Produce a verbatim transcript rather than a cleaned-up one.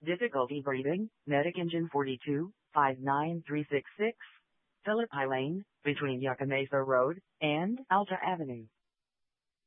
Difficulty breathing, Medic Engine forty-two, five nine three six six, Philippi Lane, between Yucca Mesa Road and Alta Avenue.